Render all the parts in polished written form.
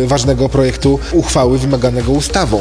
ważnego projektu uchwały wymaganego ustawą.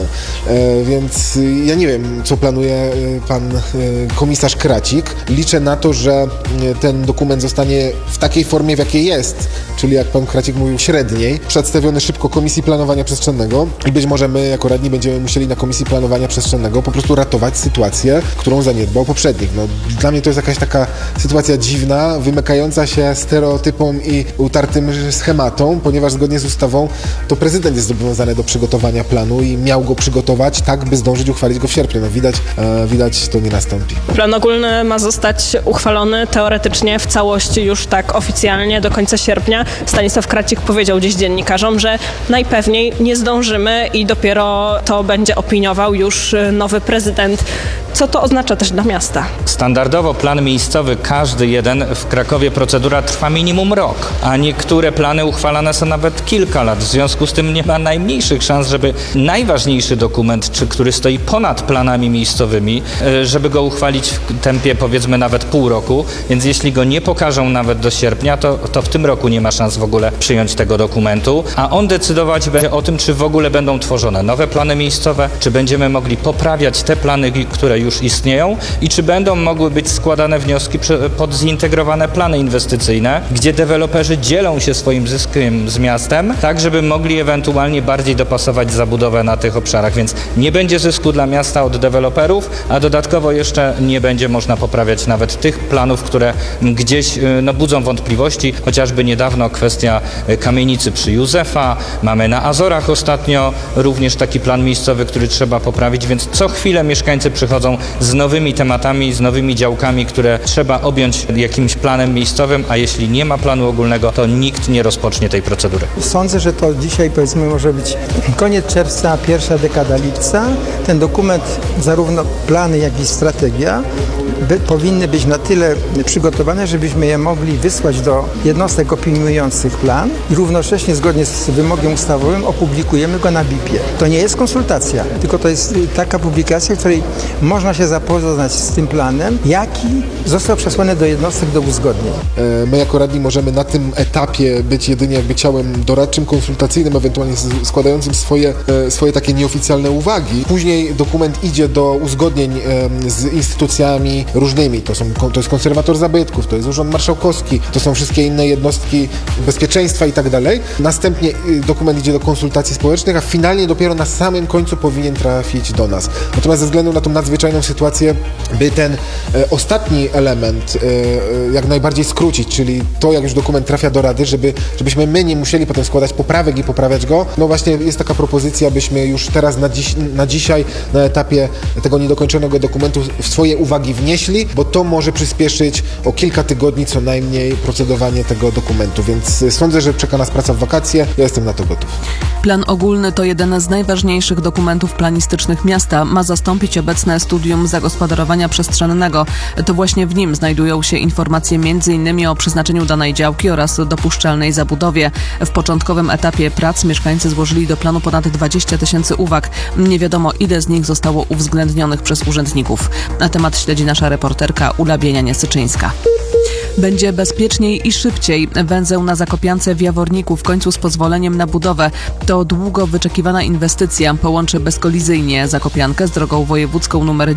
Więc ja nie wiem, co planuje pan komisarz Kracik. Liczę na to, że ten dokument zostanie w takiej formie, w jakiej jest, czyli jak pan Kracik mówił, średniej, przedstawiony szybko Komisji Planowania Przestrzennego i być może my jako radni będziemy musieli na Komisji Planowania Przestrzennego po prostu ratować sytuację, którą zaniedbał poprzednik. No, dla mnie to jest jakaś taka sytuacja dziwna, wymykająca się stereotypom i utartym schematom, ponieważ zgodnie z ustawą to prezydent jest zobowiązany do przygotowania planu i miał go przygotować tak, by zdążyć uchwalić go w sierpniu. No, widać, to nie nastąpi. Plan ogólny ma zostać uchwalony teoretycznie w całości już tak oficjalnie do końca sierpnia. Stanisław Kracik powiedział dziś dziennikarzom, że najpewniej nie zdążymy i dopiero to będzie opiniował już nowy prezydent. Co to oznacza też dla miasta? Standardowo plan miejscowy, każdy jeden w Krakowie procedura trwa minimum rok, a niektóre plany uchwalane są nawet kilka lat. W związku z tym nie ma najmniejszych szans, żeby najważniejszy dokument, który stoi ponad planami miejscowymi, żeby go uchwalić w tempie powiedzmy nawet pół roku. Więc jeśli go nie pokażą nawet do sierpnia, to w tym roku nie ma szans w ogóle przyjąć tego dokumentu, a on decydować będzie o tym, czy w ogóle będą tworzone nowe plany miejscowe, czy będziemy mogli poprawiać te plany, które już istnieją i czy będą mogły być składane wnioski pod zintegrowane plany inwestycyjne, gdzie deweloperzy dzielą się swoim zyskiem z miastem, tak żeby mogli ewentualnie bardziej dopasować zabudowę na tych obszarach, więc nie będzie zysku dla miasta od deweloperów, a dodatkowo jeszcze nie będzie można poprawiać nawet tych planów, które gdzieś budzą wątpliwości, chociażby niedawno kwestia kamienicy przy Józefa, mamy na Azorach ostatnio również taki plan miejscowy, który trzeba poprawić, więc co chwilę mieszkańcy przychodzą z nowymi tematami, z nowymi działkami, które trzeba objąć jakimś planem miejscowym, a jeśli nie ma planu ogólnego, to nikt nie rozpocznie tej procedury. Sądzę, że to dzisiaj powiedzmy może być koniec czerwca, pierwsza dekada lipca. Ten dokument, zarówno plany, jak i strategia powinny być na tyle przygotowane, żebyśmy je mogli wysłać do jednostek opiniujących plan i równocześnie zgodnie z wymogiem ustawowym opublikujemy go na BIP-ie. To nie jest konsultacja, tylko to jest taka publikacja, w której można się zapoznać z tym planem, jaki został przesłany do jednostek do uzgodnień. My jako radni możemy na tym etapie być jedynie jakby ciałem doradczym, konsultacyjnym, ewentualnie składającym swoje takie nieoficjalne uwagi. Później dokument idzie do uzgodnień z instytucjami różnymi. To jest konserwator zabytków, to jest Urząd Marszałkowski, to są wszystkie inne jednostki bezpieczeństwa i tak dalej. Następnie dokument idzie do konsultacji społecznych, a finalnie dopiero na samym końcu powinien trafić do nas. Natomiast ze względu na tą nadzwyczajną sytuację, by ten ostatni element jak najbardziej skrócić, czyli to, jak już dokument trafia do Rady, żebyśmy my nie musieli potem składać poprawek i poprawiać go, no właśnie jest taka propozycja, byśmy już teraz na dzisiaj, na etapie tego niedokończonego dokumentu swoje uwagi wnieśli, bo to może przyspieszyć o kilka tygodni co najmniej procedowanie tego dokumentu, więc sądzę, że czeka nas praca w wakacje, ja jestem na to gotów. Plan ogólny to jeden z najważniejszych dokumentów planistycznych miasta. Ma zastąpić obecne studium zagospodarowania przestrzennego. To właśnie w nim znajdują się informacje m.in. o przeznaczeniu danej działki oraz dopuszczalnej zabudowie. W początkowym etapie prac mieszkańcy złożyli do planu ponad 20 000 uwag. Nie wiadomo, ile z nich zostało uwzględnionych przez urzędników. Na temat śledzi nasza reporterka Ula Bienianie-Syczyńska. Będzie bezpieczniej i szybciej. Węzeł na Zakopiance w Jaworniku w końcu z pozwoleniem na budowę. To długo wyczekiwana inwestycja. Połączy bezkolizyjnie Zakopiankę z drogą wojewódzką nr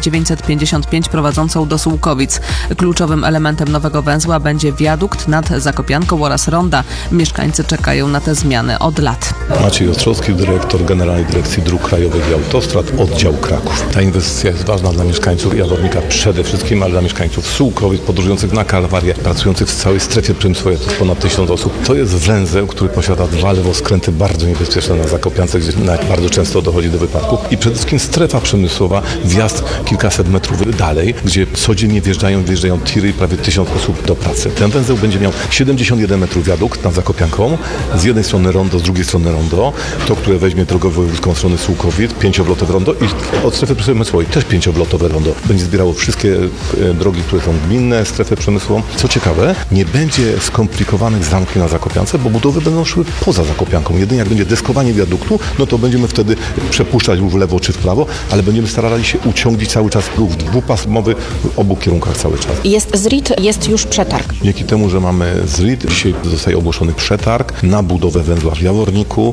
955 prowadzącą do Sułkowic. Kluczowym elementem nowego węzła będzie wiadukt nad Zakopianką oraz ronda. Mieszkańcy czekają na te zmiany od lat. Maciej Ostrowski, dyrektor Generalnej Dyrekcji Dróg Krajowych i Autostrad, oddział Kraków. Ta inwestycja jest ważna dla mieszkańców Jawornika przede wszystkim, ale dla mieszkańców Sułkowic, podróżujących na Kalwarię, pracujących w całej strefie przemysłowej, to jest ponad 1000 osób. To jest węzeł, który posiada 2 lewoskręty bardzo niebezpieczne na Zakopiance, gdzie bardzo często dochodzi do wypadków. I przede wszystkim strefa przemysłowa, wjazd kilkaset metrów dalej, gdzie codziennie wjeżdżają tiry i prawie 1000 osób do pracy. Ten węzeł będzie miał 71 metrów wiadukt nad Zakopianką, z jednej strony rondo, z drugiej strony rondo, to, które weźmie drogę wojewódzką w stronę Sułkowic, 5-oblotowe rondo i od strefy przemysłowej też 5-oblotowe rondo. Będzie zbierało wszystkie drogi, które są gminne, strefę przemysłową. Co ciekawe, nie będzie skomplikowanych zamków na Zakopiance, bo budowy będą szły poza Zakopianką. Jedynie jak będzie deskowanie wiaduktu, no to będziemy wtedy przepuszczać w lewo czy w prawo, ale będziemy starali się uciągnić cały czas ruch dwupasmowy w obu kierunkach cały czas. Jest ZRID, jest już przetarg. Dzięki temu, że mamy ZRID, dzisiaj zostaje ogłoszony przetarg na budowę węzła w Jaworniku.